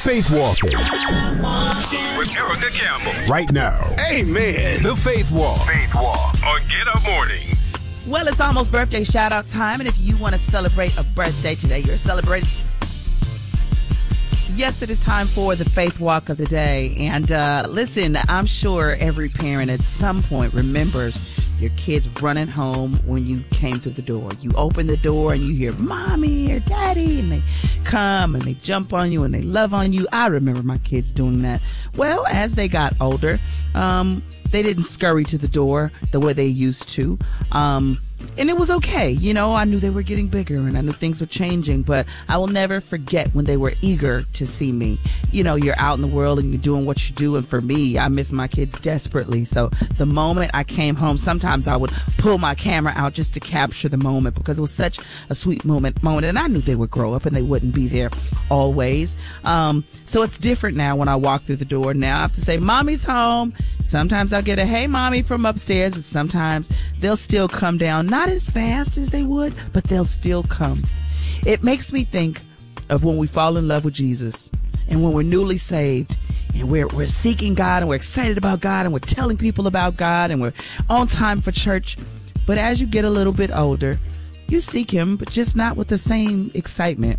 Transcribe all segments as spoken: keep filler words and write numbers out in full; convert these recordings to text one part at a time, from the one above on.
Faith Walking. With Erica Campbell. Right now. Amen. The Faith Walk. Faith Walk on Get Up Morning. Well, it's almost birthday shout-out time, and if you want to celebrate a birthday today, you're celebrating. Yes, it is time for the Faith Walk of the day. And uh, listen, I'm sure every parent at some point remembers your kids running home when you came through the door. You open the door and you hear mommy or daddy, and they come and they jump on you and they love on you. I remember my kids doing that. Well, as they got older, um, they didn't scurry to the door the way they used to. Um, and it was okay. You know, I knew they were getting bigger and I knew things were changing, but I will never forget when they were eager to see me. You know, you're out in the world and you're doing what you do. And for me, I miss my kids desperately. So the moment I came home, sometimes I would pull my camera out just to capture the moment because it was such a sweet moment. moment. And I knew they would grow up and they wouldn't be there always. Um, so it's different now when I walk through the door. Now I have to say, mommy's home. Sometimes I'll get a, hey, mommy, from upstairs, but sometimes they'll still come down. Not as fast as they would, but they'll still come. It makes me think of when we fall in love with Jesus and when we're newly saved and we're, we're seeking God and we're excited about God and we're telling people about God and we're on time for church. But as you get a little bit older, you seek him, but just not with the same excitement.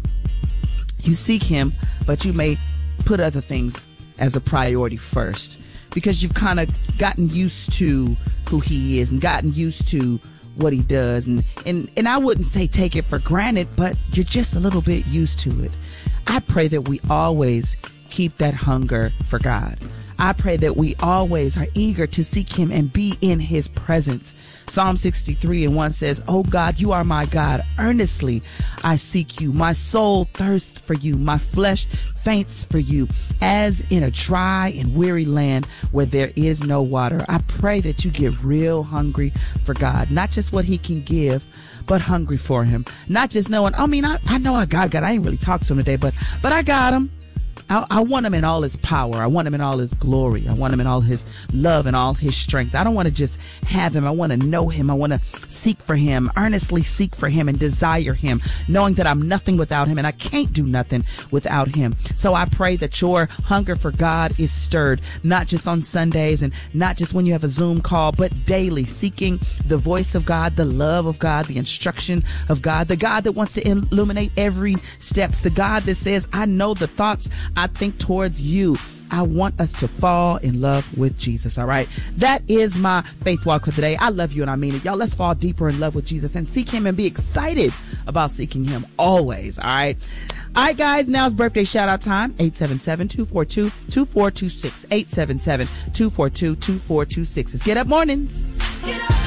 You seek him, but you may put other things as a priority first because you've kind of gotten used to who he is and gotten used to what he does. And, and, and I wouldn't say take it for granted, but you're just a little bit used to it. I pray that we always keep that hunger for God. I pray that we always are eager to seek him and be in his presence. Psalm sixty-three and one says, "Oh God, you are my God. Earnestly I seek you. My soul thirsts for you. My flesh faints for you, as in a dry and weary land where there is no water." I pray that you get real hungry for God, not just what he can give, but hungry for him. Not just knowing, I mean, I, I know I got God. I ain't really talked to him today, but, but I got him. I, I want him in all his power. I want him in all his glory. I want him in all his love and all his strength. I don't want to just have him. I want to know him. I want to seek for him, earnestly seek for him and desire him, knowing that I'm nothing without him and I can't do nothing without him. So I pray that your hunger for God is stirred, not just on Sundays and not just when you have a Zoom call, but daily seeking the voice of God, the love of God, the instruction of God, the God that wants to illuminate every steps, the God that says, I know the thoughts I think towards you. I want us to fall in love with Jesus. All right. That is my faith walk for today. I love you and I mean it. Y'all, let's fall deeper in love with Jesus and seek him and be excited about seeking him always. All right. All right, guys. Now it's birthday shout out time. eight seven seven, two four two, two four two six. eight seven seven, two four two, two four two six. It's Get Up Mornings. Get up.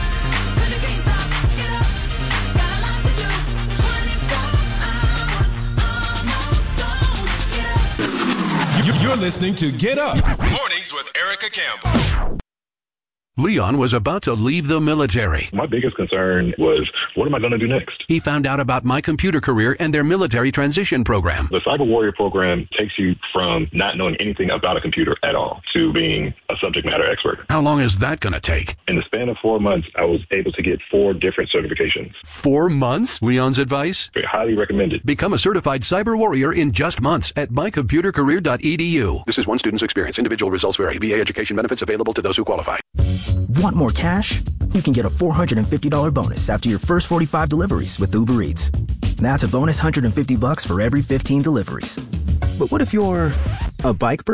You're listening to Get Up Mornings with Erica Campbell. Leon was about to leave the military. My biggest concern was, what am I going to do next? He found out about My Computer Career and their military transition program. The Cyber Warrior program takes you from not knowing anything about a computer at all to being a subject matter expert. How long is that going to take? In the span of four months, I was able to get four different certifications. Four months? Leon's advice? Very highly recommended. Become a certified cyber warrior in just months at my computer career dot e d u. This is one student's experience. Individual results vary. V A education benefits available to those who qualify. Want more cash? You can get a four hundred fifty dollars bonus after your first forty-five deliveries with Uber Eats. That's a bonus one hundred fifty bucks for every fifteen deliveries. But what if you're a bike person?